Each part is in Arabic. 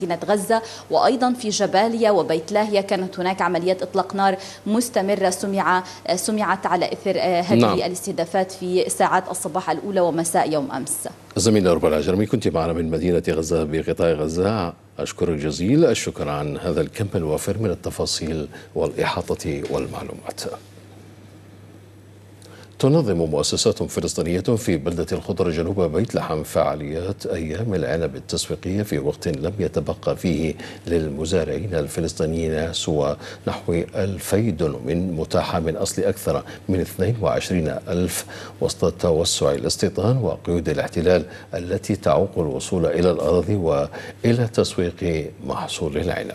مدينة غزة، وأيضا في جباليا وبيت لاهيا كانت هناك عمليات إطلاق نار مستمرة سمعت على إثر هذه الاستهدافات في ساعات الصباح الأولى ومساء يوم أمس. زميلة ربى العجرمي، كنت معنا من مدينة غزة بقطاع غزة. أشكرك جزيل الشكر عن هذا الكم الوافر من التفاصيل والإحاطة والمعلومات. تنظم مؤسسات فلسطينية في بلدة الخضر جنوب بيت لحم فعاليات أيام العنب التسويقية في وقت لم يتبقى فيه للمزارعين الفلسطينيين سوى نحو 2000 دنم متاحة من أصل أكثر من 22,000 وسط توسع الاستيطان وقيود الاحتلال التي تعوق الوصول إلى الأراضي وإلى تسويق محصول العنب.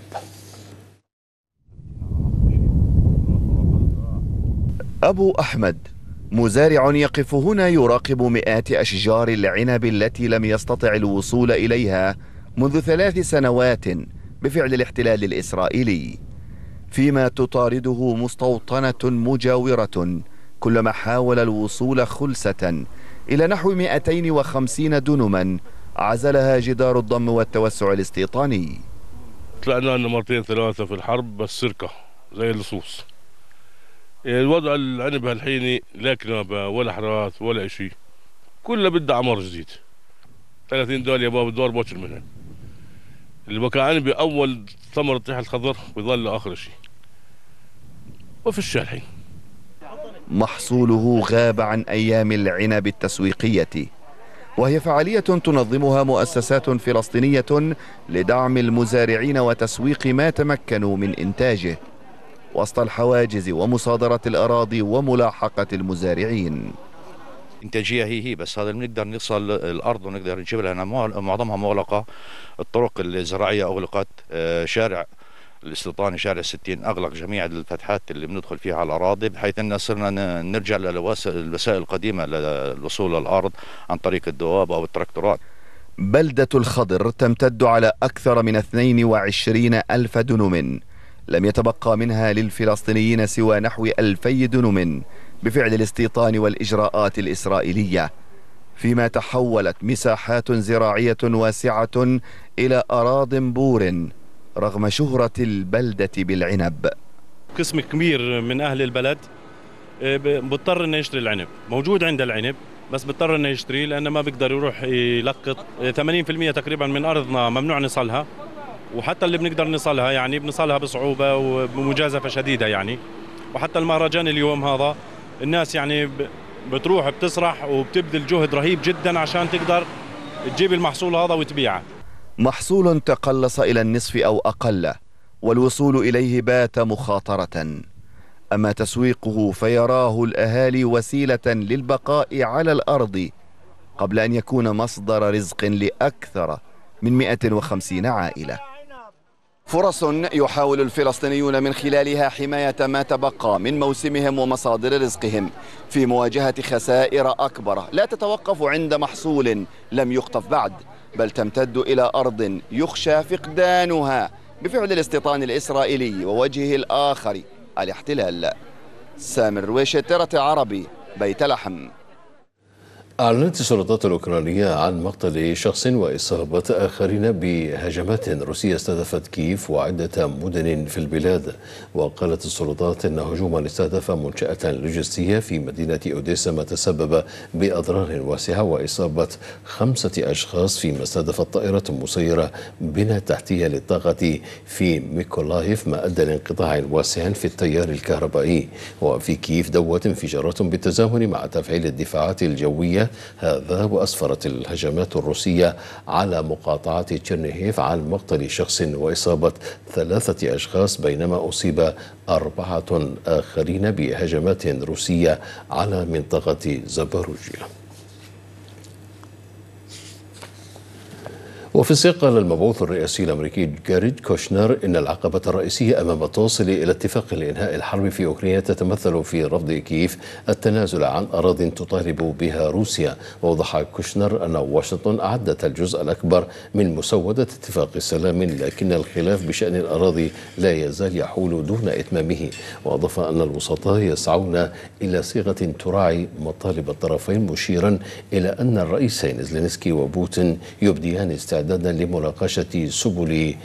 أبو أحمد مزارع يقف هنا يراقب مئات أشجار العنب التي لم يستطع الوصول إليها منذ 3 سنوات بفعل الاحتلال الإسرائيلي، فيما تطارده مستوطنة مجاورة كلما حاول الوصول خلسة إلى نحو 250 دنما عزلها جدار الضم والتوسع الاستيطاني. طلعنا لنا مرتين 3 في الحرب بس سرقة زي اللصوص. الوضع العنب هالحين لا كنابة ولا حراث ولا اشي، كله بده عمر جديد. 30 دول يا بابا الدور بوشر منها. اللي بكى عنبي اول ثمرة تحت الخضر ويظل اخر شيء. وفي الحين محصوله غاب عن ايام العنب التسويقية، وهي فعالية تنظمها مؤسسات فلسطينية لدعم المزارعين وتسويق ما تمكنوا من انتاجه وسط الحواجز ومصادرة الأراضي وملاحقة المزارعين. إنتاجية هي بس هذا بنقدر نوصل الأرض ونقدر نجيب لها، معظمها مغلقة. الطرق الزراعية أغلقت، شارع الاستيطاني شارع 60 أغلق جميع الفتحات اللي بندخل فيها على الأراضي، بحيث أن صرنا نرجع للوسائل القديمة للوصول للأرض عن طريق الدواب أو التراكتورات. بلدة الخضر تمتد على أكثر من 22,000 دنم، لم يتبقى منها للفلسطينيين سوى نحو 2000 دنم بفعل الاستيطان والإجراءات الإسرائيلية، فيما تحولت مساحات زراعية واسعة إلى أراضٍ بور رغم شهرة البلدة بالعنب. قسم كبير من أهل البلد بضطر إنه يشتري العنب، موجود عند العنب بس بضطر إنه يشتري لأنه ما بيقدر يروح يلقط. 80% تقريبا من أرضنا ممنوع نصلها، وحتى اللي بنقدر نصلها يعني بنصلها بصعوبة وبمجازفة شديدة يعني. وحتى المهرجان اليوم هذا الناس يعني بتروح بتسرح وبتبذل جهد رهيب جدا عشان تقدر تجيب المحصول هذا وتبيعه. محصول تقلص إلى النصف أو أقل، والوصول إليه بات مخاطرة. أما تسويقه فيراه الأهالي وسيلة للبقاء على الأرض قبل أن يكون مصدر رزق لأكثر من 150 عائلة. فرص يحاول الفلسطينيون من خلالها حماية ما تبقى من موسمهم ومصادر رزقهم في مواجهة خسائر أكبر لا تتوقف عند محصول لم يقطف بعد، بل تمتد إلى أرض يخشى فقدانها بفعل الاستيطان الإسرائيلي ووجهه الآخر الاحتلال. سامر رويشة، ترى عربي، بيت لحم. أعلنت السلطات الأوكرانية عن مقتل شخص وإصابة آخرين بهجمات روسية استهدفت كييف وعدة مدن في البلاد. وقالت السلطات أن هجوما استهدف منشأة لوجستية في مدينة أوديسا ما تسبب بأضرار واسعة وإصابة 5 أشخاص، فيما استهدفت طائرة مسيرة بنى تحتية للطاقة في ميكولايف ما أدى لانقطاع واسع في التيار الكهربائي. وفي كييف دوت انفجارات بالتزامن مع تفعيل الدفاعات الجوية، هذا وأسفرت الهجمات الروسية على مقاطعة تشيرنيهيف عن مقتل شخص وإصابة 3 أشخاص، بينما أصيب 4 آخرين بهجمات روسية على منطقة زاباروجيا. وفي السياق قال المبعوث الرئاسي الأمريكي جاريد كوشنر إن العقبة الرئيسية أمام التوصل إلى اتفاق لإنهاء الحرب في أوكرانيا تتمثل في رفض كييف التنازل عن أراضٍ تطالب بها روسيا. ووضح كوشنر أن واشنطن أعدت الجزء الأكبر من مسودة اتفاق السلام، لكن الخلاف بشأن الأراضي لا يزال يحول دون إتمامه. وأضاف أن الوسطاء يسعون إلى صيغة تراعي مطالب الطرفين، مشيرا إلى أن الرئيسين زيلينسكي وبوتين يبديان استعداد استعدادا لمناقشة سبل